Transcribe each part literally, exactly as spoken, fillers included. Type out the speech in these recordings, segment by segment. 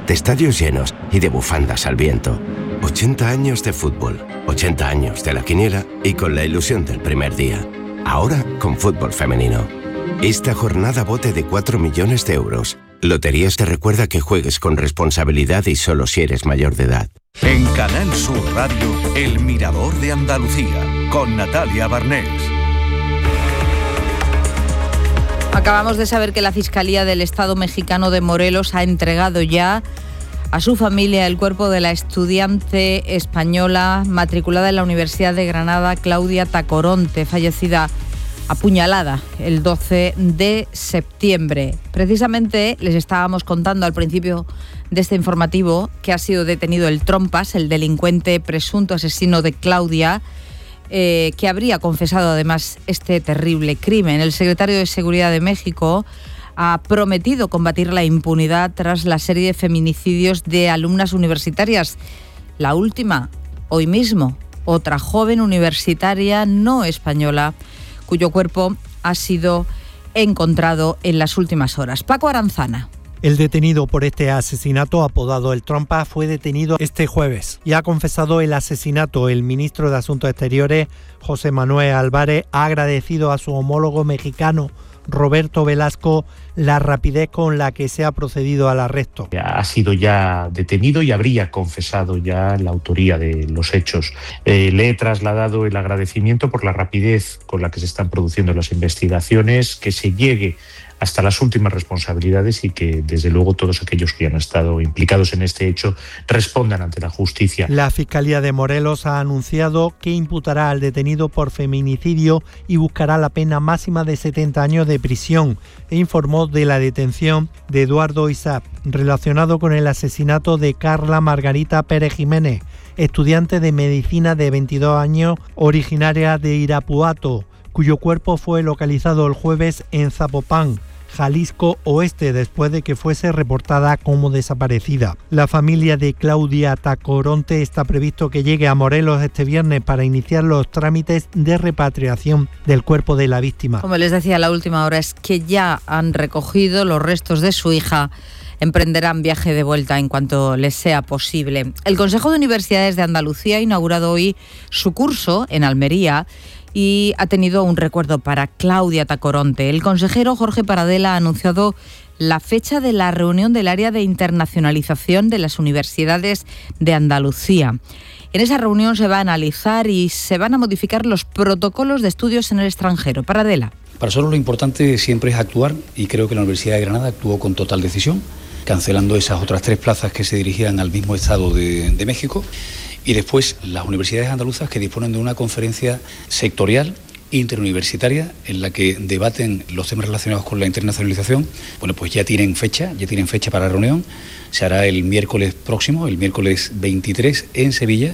de estadios llenos y de bufandas al viento. ochenta años de fútbol, ochenta años de la quiniela y con la ilusión del primer día. Ahora con fútbol femenino. Esta jornada bote de cuatro millones de euros. Loterías te recuerda que juegues con responsabilidad y solo si eres mayor de edad. En Canal Sur Radio, El Mirador de Andalucía, con Natalia Barnés. Acabamos de saber que la Fiscalía del Estado mexicano de Morelos ha entregado ya a su familia el cuerpo de la estudiante española matriculada en la Universidad de Granada, Claudia Tacoronte, fallecida apuñalada el doce de septiembre. Precisamente les estábamos contando al principio de este informativo que ha sido detenido el Trompas, el delincuente presunto asesino de Claudia, eh, que habría confesado además este terrible crimen. El secretario de Seguridad de México ha prometido combatir la impunidad tras la serie de feminicidios de alumnas universitarias. La última, hoy mismo, otra joven universitaria no española, cuyo cuerpo ha sido encontrado en las últimas horas. Paco Aranzana. El detenido por este asesinato, apodado El Trompa, fue detenido este jueves y ha confesado el asesinato. El ministro de Asuntos Exteriores, José Manuel Álvarez, ha agradecido a su homólogo mexicano, Roberto Velasco, la rapidez con la que se ha procedido al arresto. Ha sido ya detenido y habría confesado ya la autoría de los hechos. Eh, le he trasladado el agradecimiento por la rapidez con la que se están produciendo las investigaciones, que se llegue hasta las últimas responsabilidades y que, desde luego, todos aquellos que han estado implicados en este hecho respondan ante la justicia. La Fiscalía de Morelos ha anunciado que imputará al detenido por feminicidio y buscará la pena máxima de setenta años de prisión, e informó de la detención de Eduardo Isaac, relacionado con el asesinato de Carla Margarita Pérez Jiménez, estudiante de medicina de veintidós años, originaria de Irapuato, cuyo cuerpo fue localizado el jueves en Zapopan, Jalisco Oeste, después de que fuese reportada como desaparecida. La familia de Claudia Tacoronte está previsto que llegue a Morelos este viernes para iniciar los trámites de repatriación del cuerpo de la víctima. Como les decía, la última hora es que ya han recogido los restos de su hija. Emprenderán viaje de vuelta en cuanto les sea posible. El Consejo de Universidades de Andalucía ha inaugurado hoy su curso en Almería y ha tenido un recuerdo para Claudia Tacoronte. El consejero Jorge Paradela ha anunciado la fecha de la reunión del área de internacionalización de las universidades de Andalucía. En esa reunión se va a analizar y se van a modificar los protocolos de estudios en el extranjero. Paradela. Para nosotros lo importante siempre es actuar, y creo que la Universidad de Granada actuó con total decisión, cancelando esas otras tres plazas que se dirigían al mismo Estado de, de México. Y después las universidades andaluzas que disponen de una conferencia sectorial interuniversitaria en la que debaten los temas relacionados con la internacionalización. Bueno, pues ya tienen fecha, ya tienen fecha para la reunión. Se hará el miércoles próximo, el miércoles veintitrés en Sevilla.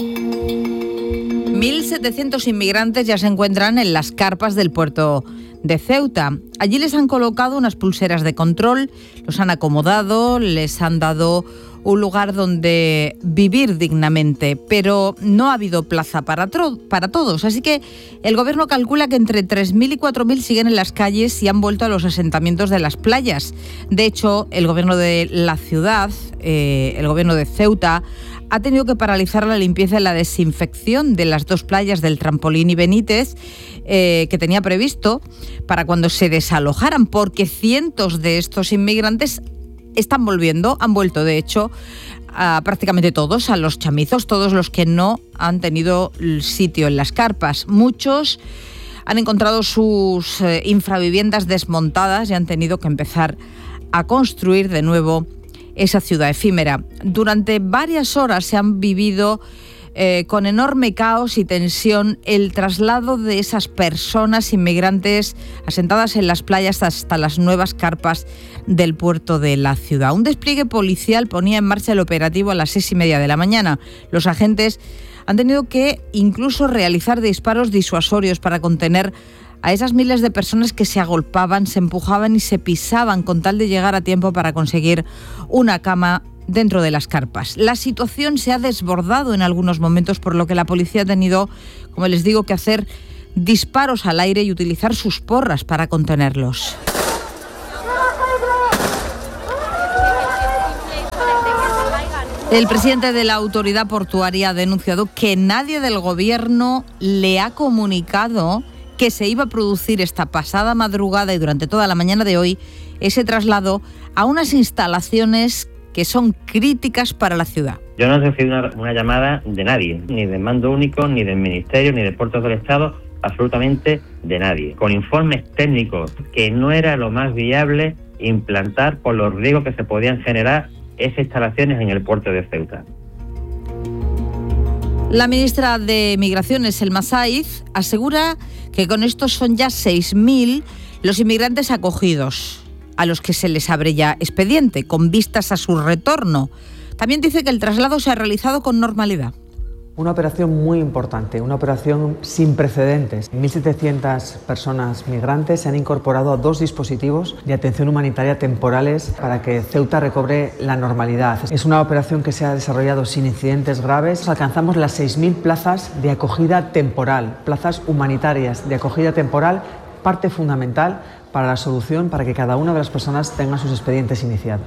mil setecientos inmigrantes ya se encuentran en las carpas del puerto de Ceuta. Allí les han colocado unas pulseras de control, los han acomodado, les han dado un lugar donde vivir dignamente, pero no ha habido plaza para, tro- para todos. Así que el gobierno calcula que entre tres mil y cuatro mil siguen en las calles y han vuelto a los asentamientos de las playas. De hecho, el gobierno de la ciudad, eh, el gobierno de Ceuta, ha tenido que paralizar la limpieza y la desinfección de las dos playas del Trampolín y Benítez, eh, que tenía previsto para cuando se desalojaran, porque cientos de estos inmigrantes están volviendo, han vuelto de hecho a prácticamente todos, a Los Chamizos, todos los que no han tenido sitio en las carpas. Muchos han encontrado sus eh, infraviviendas desmontadas y han tenido que empezar a construir de nuevo esa ciudad efímera. Durante varias horas se han vivido eh, con enorme caos y tensión el traslado de esas personas inmigrantes asentadas en las playas hasta las nuevas carpas del puerto de la ciudad. Un despliegue policial ponía en marcha el operativo a las seis y media de la mañana. Los agentes han tenido que incluso realizar disparos disuasorios para contener a esas miles de personas que se agolpaban, se empujaban y se pisaban con tal de llegar a tiempo para conseguir una cama dentro de las carpas. La situación se ha desbordado en algunos momentos, por lo que la policía ha tenido, como les digo, que hacer disparos al aire y utilizar sus porras para contenerlos. El presidente de la autoridad portuaria ha denunciado que nadie del gobierno le ha comunicado que se iba a producir esta pasada madrugada y durante toda la mañana de hoy ese traslado a unas instalaciones que son críticas para la ciudad. Yo no he recibido una, una llamada de nadie, ni del mando único, ni del Ministerio, ni de Puertos del Estado, absolutamente de nadie. Con informes técnicos que no era lo más viable implantar por los riesgos que se podían generar esas instalaciones en el puerto de Ceuta. La ministra de Migraciones, Selma Saiz, asegura que con esto son ya seis mil los inmigrantes acogidos, a los que se les abre ya expediente, con vistas a su retorno. También dice que el traslado se ha realizado con normalidad. Una operación muy importante, una operación sin precedentes. mil setecientas personas migrantes se han incorporado a dos dispositivos de atención humanitaria temporales para que Ceuta recobre la normalidad. Es una operación que se ha desarrollado sin incidentes graves. Alcanzamos las seis mil plazas de acogida temporal, plazas humanitarias de acogida temporal, parte fundamental para la solución para que cada una de las personas tenga sus expedientes iniciados.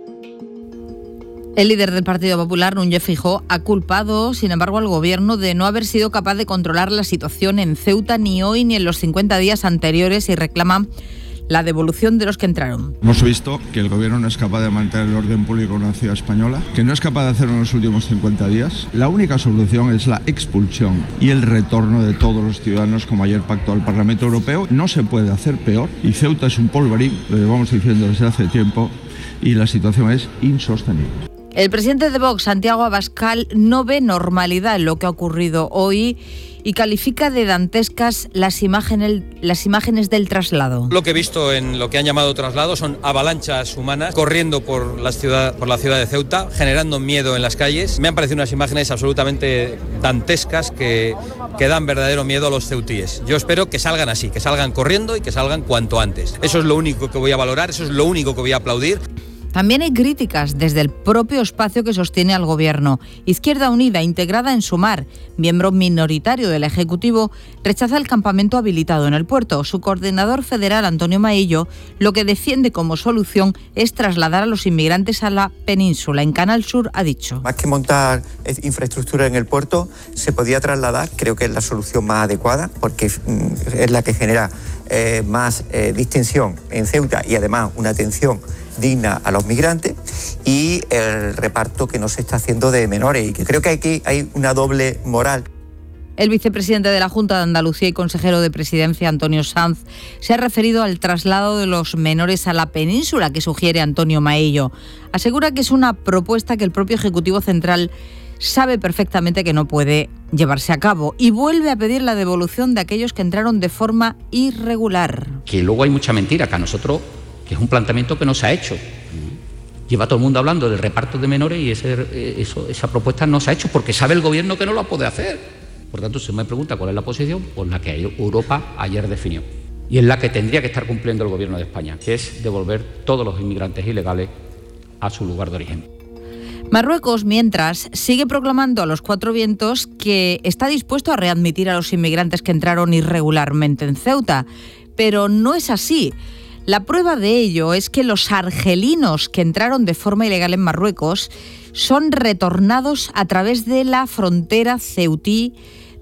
El líder del Partido Popular, Núñez Feijóo, ha culpado, sin embargo, al Gobierno de no haber sido capaz de controlar la situación en Ceuta ni hoy ni en los cincuenta días anteriores y reclama la devolución de los que entraron. Hemos visto que el Gobierno no es capaz de mantener el orden público en una ciudad española, que no es capaz de hacerlo en los últimos cincuenta días. La única solución es la expulsión y el retorno de todos los ciudadanos, como ayer pactó el Parlamento Europeo. No se puede hacer peor y Ceuta es un polvorín, lo llevamos diciendo desde hace tiempo, y la situación es insostenible. El presidente de Vox, Santiago Abascal, no ve normalidad en lo que ha ocurrido hoy y califica de dantescas las imágenes, las imágenes del traslado. Lo que he visto en lo que han llamado traslado son avalanchas humanas corriendo por la ciudad, por la ciudad de Ceuta, generando miedo en las calles. Me han parecido unas imágenes absolutamente dantescas que, que dan verdadero miedo a los ceutíes. Yo espero que salgan así, que salgan corriendo y que salgan cuanto antes. Eso es lo único que voy a valorar, eso es lo único que voy a aplaudir. También hay críticas desde el propio espacio que sostiene al Gobierno. Izquierda Unida, integrada en Sumar, miembro minoritario del Ejecutivo, rechaza el campamento habilitado en el puerto. Su coordinador federal, Antonio Maillo, lo que defiende como solución es trasladar a los inmigrantes a la península. En Canal Sur ha dicho: más que montar infraestructura en el puerto, se podía trasladar, creo que es la solución más adecuada, porque es la que genera eh, más eh, distensión en Ceuta y además una atención digna a los migrantes, y el reparto que no se está haciendo de menores, y que creo que aquí hay una doble moral. El vicepresidente de la Junta de Andalucía y consejero de Presidencia, Antonio Sanz, se ha referido al traslado de los menores a la península que sugiere Antonio Maillo. Asegura que es una propuesta que el propio Ejecutivo Central sabe perfectamente que no puede llevarse a cabo, y vuelve a pedir la devolución de aquellos que entraron de forma irregular. Que luego hay mucha mentira, que a nosotros, que es un planteamiento que no se ha hecho. Lleva todo el mundo hablando del reparto de menores y ese, eso, esa propuesta no se ha hecho porque sabe el Gobierno que no la puede hacer. Por tanto, se me pregunta cuál es la posición, pues la que Europa ayer definió. Y es la que tendría que estar cumpliendo el Gobierno de España, que es devolver todos los inmigrantes ilegales a su lugar de origen. Marruecos, mientras, sigue proclamando a los cuatro vientos que está dispuesto a readmitir a los inmigrantes que entraron irregularmente en Ceuta. Pero no es así. La prueba de ello es que los argelinos que entraron de forma ilegal en Marruecos son retornados a través de la frontera ceutí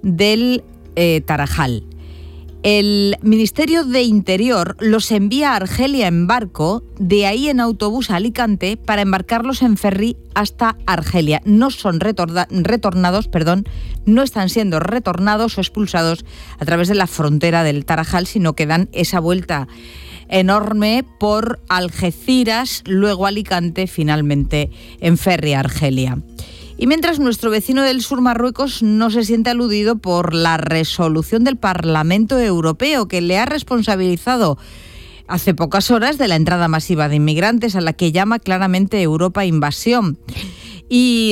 del eh, Tarajal. El Ministerio de Interior los envía a Argelia en barco, de ahí en autobús a Alicante, para embarcarlos en ferry hasta Argelia. No son retorda- retornados, perdón, no están siendo retornados o expulsados a través de la frontera del Tarajal, sino que dan esa vuelta enorme por Algeciras, luego Alicante, finalmente en ferry a Argelia. Y mientras nuestro vecino del sur, Marruecos, no se siente aludido por la resolución del Parlamento Europeo que le ha responsabilizado hace pocas horas de la entrada masiva de inmigrantes, a la que llama claramente Europa invasión. Y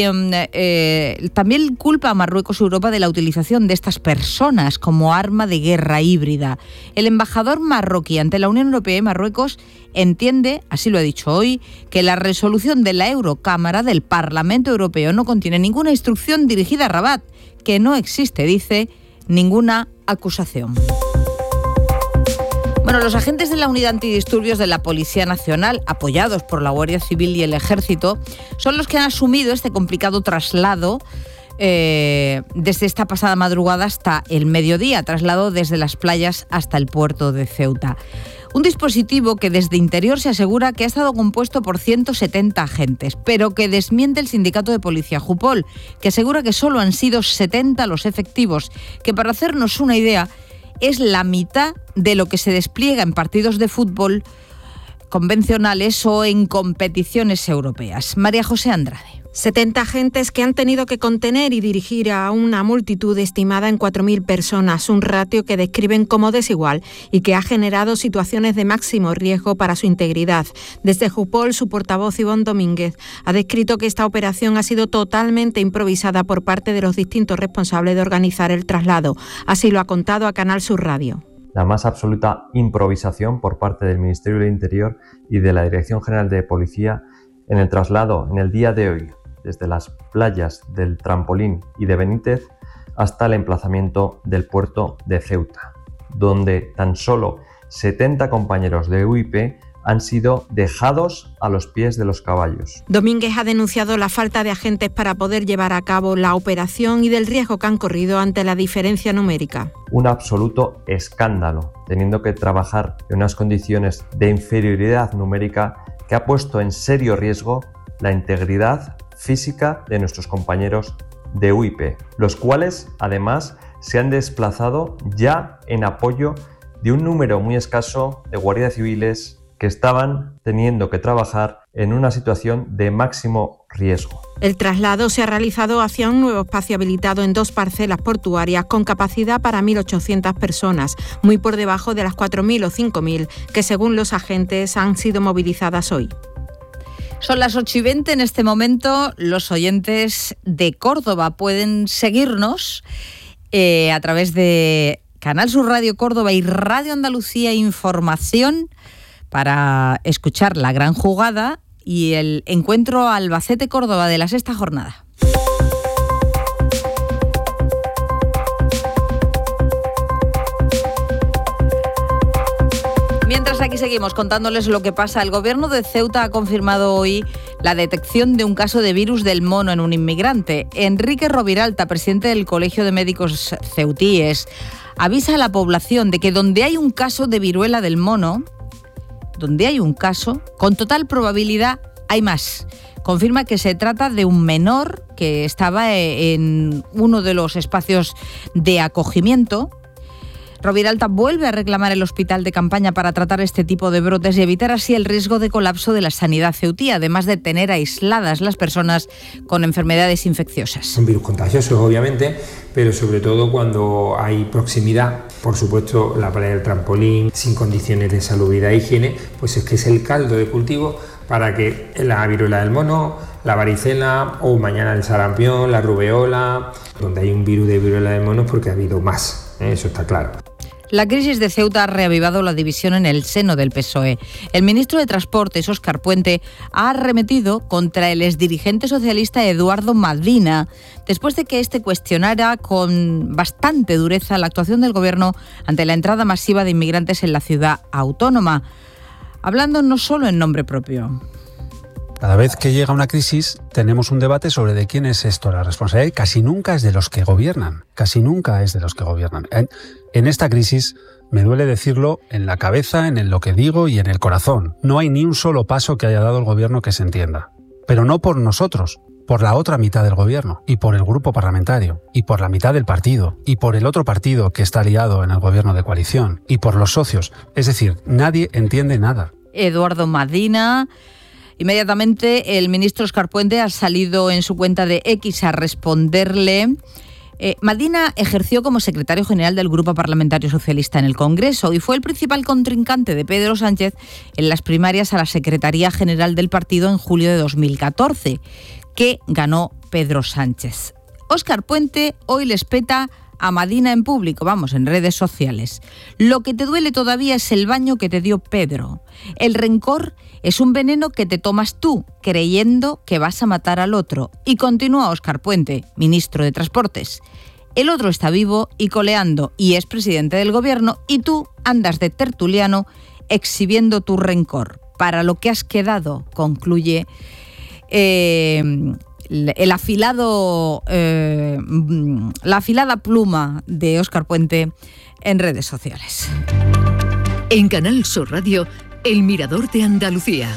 eh, también culpa a Marruecos y Europa de la utilización de estas personas como arma de guerra híbrida. El embajador marroquí ante la Unión Europea y Marruecos entiende, así lo ha dicho hoy, que la resolución de la Eurocámara del Parlamento Europeo no contiene ninguna instrucción dirigida a Rabat, que no existe, dice, ninguna acusación. Bueno, los agentes de la Unidad Antidisturbios de la Policía Nacional, apoyados por la Guardia Civil y el Ejército, son los que han asumido este complicado traslado eh, desde esta pasada madrugada hasta el mediodía, traslado desde las playas hasta el puerto de Ceuta. Un dispositivo que desde Interior se asegura que ha estado compuesto por ciento setenta agentes, pero que desmiente el sindicato de policía Jupol, que asegura que solo han sido setenta los efectivos, que para hacernos una idea es la mitad de lo que se despliega en partidos de fútbol convencionales o en competiciones europeas. María José Andrade. setenta agentes que han tenido que contener y dirigir a una multitud estimada en cuatro mil personas, un ratio que describen como desigual y que ha generado situaciones de máximo riesgo para su integridad. Desde Jupol, su portavoz Ivonne Domínguez ha descrito que esta operación ha sido totalmente improvisada por parte de los distintos responsables de organizar el traslado. Así lo ha contado a Canal Sur Radio. La más absoluta improvisación por parte del Ministerio del Interior y de la Dirección General de Policía en el traslado en el día de hoy desde las playas del Trampolín y de Benítez hasta el emplazamiento del puerto de Ceuta, donde tan solo setenta compañeros de U I P han sido dejados a los pies de los caballos. Domínguez ha denunciado la falta de agentes para poder llevar a cabo la operación y del riesgo que han corrido ante la diferencia numérica. Un absoluto escándalo, teniendo que trabajar en unas condiciones de inferioridad numérica que ha puesto en serio riesgo la integridad física de nuestros compañeros de U I P, los cuales además se han desplazado ya en apoyo de un número muy escaso de guardias civiles que estaban teniendo que trabajar en una situación de máximo riesgo. El traslado se ha realizado hacia un nuevo espacio habilitado en dos parcelas portuarias con capacidad para mil ochocientas personas, muy por debajo de las cuatro mil o cinco mil que según los agentes han sido movilizadas hoy. Son las ocho y veinte en este momento. Los oyentes de Córdoba pueden seguirnos eh, a través de Canal Sur Radio Córdoba y Radio Andalucía Información para escuchar la gran jugada y el encuentro Albacete-Córdoba de la sexta jornada. Mientras aquí seguimos contándoles lo que pasa, el gobierno de Ceuta ha confirmado hoy la detección de un caso de virus del mono en un inmigrante. Enrique Roviralta, presidente del Colegio de Médicos Ceutíes, avisa a la población de que donde hay un caso de viruela del mono, donde hay un caso, con total probabilidad hay más. Confirma que se trata de un menor que estaba en uno de los espacios de acogimiento. Roviralta vuelve a reclamar el hospital de campaña para tratar este tipo de brotes y evitar así el riesgo de colapso de la sanidad ceutí, además de tener aisladas las personas con enfermedades infecciosas. Son virus contagiosos, obviamente, pero sobre todo cuando hay proximidad, por supuesto, la playa del Trampolín, sin condiciones de salubridad e higiene, pues es que es el caldo de cultivo para que la viruela del mono, la varicela o mañana el sarampión, la rubeola, donde hay un virus de viruela del mono es porque ha habido más, ¿eh? Eso está claro. La crisis de Ceuta ha reavivado la división en el seno del P S O E. El ministro de Transportes, Óscar Puente, ha arremetido contra el exdirigente socialista Eduardo Madina, después de que este cuestionara con bastante dureza la actuación del gobierno ante la entrada masiva de inmigrantes en la ciudad autónoma, hablando no solo en nombre propio. Cada vez que llega una crisis tenemos un debate sobre de quién es esto la responsabilidad. Casi nunca es de los que gobiernan, casi nunca es de los que gobiernan. En, en esta crisis, me duele decirlo, en la cabeza, en lo que digo y en el corazón. No hay ni un solo paso que haya dado el gobierno que se entienda. Pero no por nosotros, por la otra mitad del gobierno, y por el grupo parlamentario, y por la mitad del partido, y por el otro partido que está aliado en el gobierno de coalición, y por los socios. Es decir, nadie entiende nada. Eduardo Madina. Inmediatamente el ministro Óscar Puente ha salido en su cuenta de X a responderle. Eh, Madina ejerció como secretario general del Grupo Parlamentario Socialista en el Congreso y fue el principal contrincante de Pedro Sánchez en las primarias a la Secretaría General del partido en julio de dos mil catorce, que ganó Pedro Sánchez. Óscar Puente hoy les peta a Madina en público, vamos, en redes sociales. Lo que te duele todavía es el baño que te dio Pedro. El rencor es un veneno que te tomas tú, creyendo que vas a matar al otro. Y continúa Óscar Puente, ministro de Transportes. el otro está vivo y coleando y es presidente del gobierno y tú andas de tertuliano exhibiendo tu rencor. Para lo que has quedado, concluye eh, el afilado, eh, la afilada pluma de Óscar Puente en redes sociales. En Canal Sur Radio, El Mirador de Andalucía.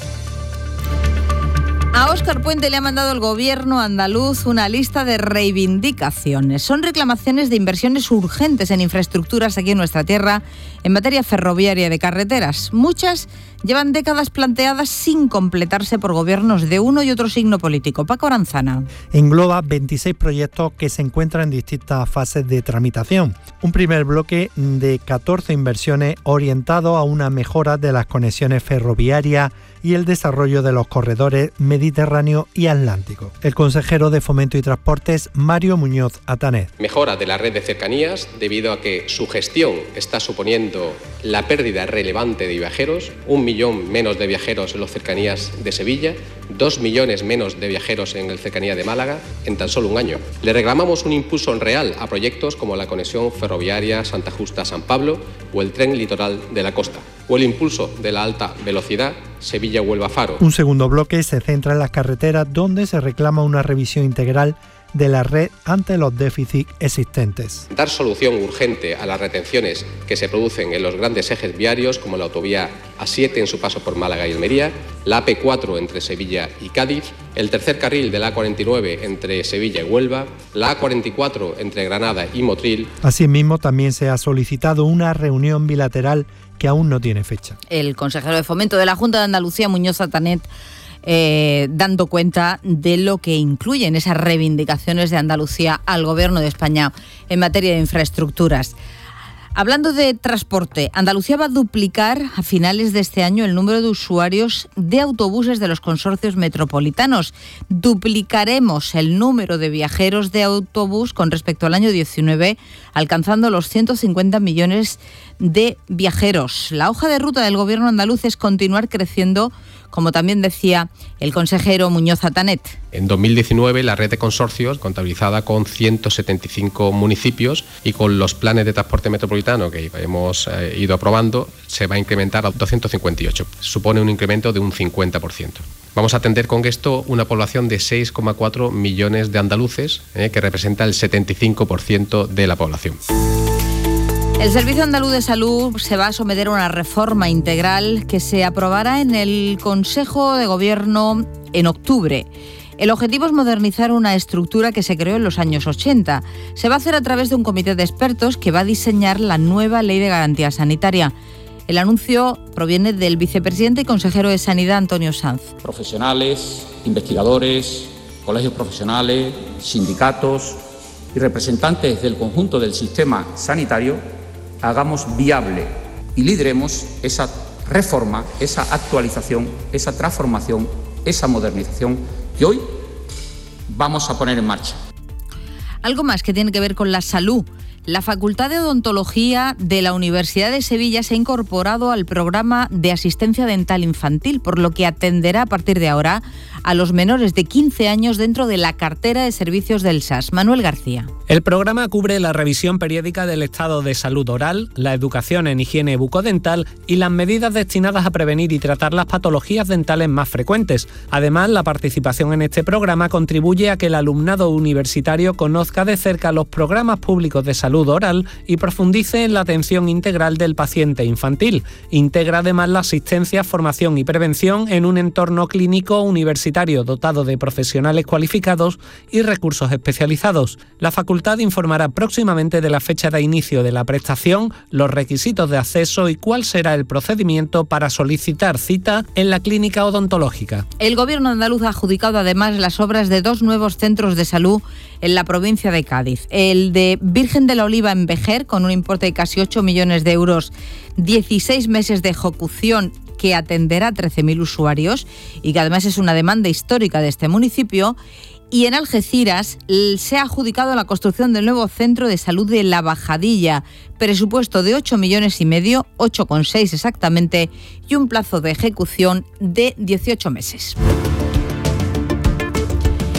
A Óscar Puente le ha mandado el gobierno andaluz una lista de reivindicaciones. Son reclamaciones de inversiones urgentes en infraestructuras aquí en nuestra tierra en materia ferroviaria de carreteras. Muchas llevan décadas planteadas sin completarse por gobiernos de uno y otro signo político. Paco Aranzana. Engloba veintiséis proyectos que se encuentran en distintas fases de tramitación. Un primer bloque de catorce inversiones orientado a una mejora de las conexiones ferroviarias y el desarrollo de los corredores Mediterráneo y Atlántico. El consejero de Fomento y Transportes, Mario Muñoz Atanet. Mejora de la red de cercanías debido a que su gestión está suponiendo la pérdida relevante de viajeros, un millón menos de viajeros en las cercanías de Sevilla, dos millones menos de viajeros en la cercanía de Málaga en tan solo un año. Le reclamamos un impulso real a proyectos como la conexión ferroviaria Santa Justa-San Pablo o el tren litoral de la costa, o el impulso de la alta velocidad Sevilla-Huelva-Faro. Un segundo bloque se centra en las carreteras, donde se reclama una revisión integral de la red ante los déficits existentes. Dar solución urgente a las retenciones que se producen en los grandes ejes viarios como la autovía A siete en su paso por Málaga y Almería, la A P cuatro entre Sevilla y Cádiz, el tercer carril de la A cuarenta y nueve entre Sevilla y Huelva, la A cuarenta y cuatro entre Granada y Motril. Asimismo, también se ha solicitado una reunión bilateral que aún no tiene fecha. El consejero de Fomento de la Junta de Andalucía, Muñoz Atanet, Eh, dando cuenta de lo que incluyen esas reivindicaciones de Andalucía al Gobierno de España en materia de infraestructuras. Hablando de transporte, Andalucía va a duplicar a finales de este año el número de usuarios de autobuses de los consorcios metropolitanos. Duplicaremos el número de viajeros de autobús con respecto al año diecinueve, alcanzando los ciento cincuenta millones de viajeros. La hoja de ruta del Gobierno andaluz es continuar creciendo, como también decía el consejero Muñoz Atanet. En dos mil diecinueve la red de consorcios, contabilizada con ciento setenta y cinco municipios y con los planes de transporte metropolitano que hemos eh, ido aprobando, se va a incrementar a doscientos cincuenta y ocho. Supone un incremento de un cincuenta por ciento. Vamos a atender con esto una población de seis coma cuatro millones de andaluces, eh, que representa el setenta y cinco por ciento de la población. El Servicio Andaluz de Salud se va a someter a una reforma integral que se aprobará en el Consejo de Gobierno en octubre. El objetivo es modernizar una estructura que se creó en los años ochenta. Se va a hacer a través de un comité de expertos que va a diseñar la nueva Ley de Garantía Sanitaria. El anuncio proviene del vicepresidente y consejero de Sanidad, Antonio Sanz. Profesionales, investigadores, colegios profesionales, sindicatos y representantes del conjunto del sistema sanitario hagamos viable y lideremos esa reforma, esa actualización, esa transformación, esa modernización que hoy vamos a poner en marcha. Algo más que tiene que ver con la salud. La Facultad de Odontología de la Universidad de Sevilla se ha incorporado al programa de asistencia dental infantil, por lo que atenderá a partir de ahora a los menores de quince años dentro de la cartera de servicios del S A S. Manuel García. El programa cubre la revisión periódica del estado de salud oral, la educación en higiene bucodental y las medidas destinadas a prevenir y tratar las patologías dentales más frecuentes. Además, la participación en este programa contribuye a que el alumnado universitario conozca de cerca los programas públicos de salud oral y profundice en la atención integral del paciente infantil. Integra además la asistencia, formación y prevención en un entorno clínico universitario dotado de profesionales cualificados y recursos especializados. La facultad informará próximamente de la fecha de inicio de la prestación, los requisitos de acceso y cuál será el procedimiento para solicitar cita en la clínica odontológica. El Gobierno andaluz ha adjudicado además las obras de dos nuevos centros de salud en la provincia de Cádiz. El de Virgen de la Oliva en Vejer, con un importe de casi ocho millones de euros, dieciséis meses de ejecución, que atenderá a trece mil usuarios y que además es una demanda histórica de este municipio. Y en Algeciras se ha adjudicado la construcción del nuevo centro de salud de La Bajadilla, presupuesto de ocho millones y medio, ocho coma seis exactamente, y un plazo de ejecución de dieciocho meses.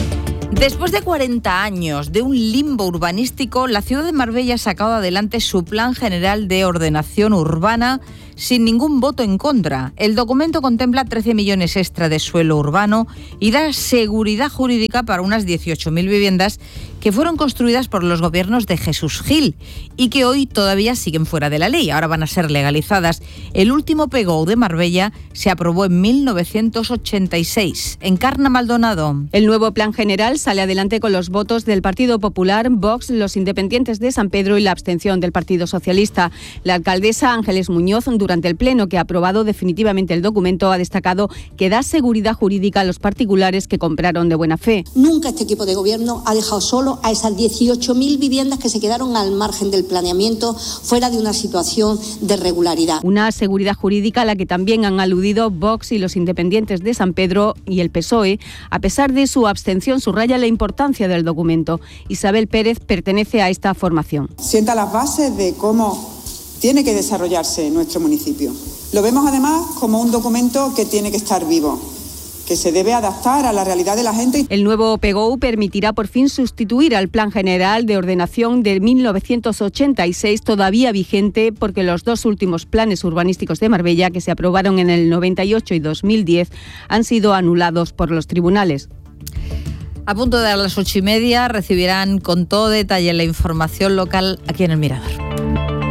Después de cuarenta años de un limbo urbanístico, la ciudad de Marbella ha sacado adelante su Plan General de Ordenación Urbana sin ningún voto en contra. El documento contempla trece millones extra de suelo urbano y da seguridad jurídica para unas dieciocho mil viviendas que fueron construidas por los gobiernos de Jesús Gil y que hoy todavía siguen fuera de la ley. Ahora van a ser legalizadas. El último P G O de Marbella se aprobó en mil novecientos ochenta y seis. Encarna Maldonado. El nuevo Plan General sale adelante con los votos del Partido Popular, Vox, los independientes de San Pedro y la abstención del Partido Socialista. La alcaldesa Ángeles Muñoz, durante el pleno que ha aprobado definitivamente el documento, ha destacado que da seguridad jurídica a los particulares que compraron de buena fe. Nunca este equipo de gobierno ha dejado solo a esas dieciocho mil viviendas que se quedaron al margen del planeamiento, fuera de una situación de regularidad. Una seguridad jurídica a la que también han aludido Vox y los independientes de San Pedro y el P S O E. A pesar de su abstención, subraya la importancia del documento. Isabel Pérez pertenece a esta formación. Sienta las bases de cómo tiene que desarrollarse nuestro municipio. Lo vemos además como un documento que tiene que estar vivo, que se debe adaptar a la realidad de la gente. El nuevo P G O permitirá por fin sustituir al Plan General de Ordenación de mil novecientos ochenta y seis, todavía vigente porque los dos últimos planes urbanísticos de Marbella, que se aprobaron en el noventa y ocho y dos mil diez, han sido anulados por los tribunales. A punto de las ocho y media recibirán con todo detalle la información local aquí en El Mirador.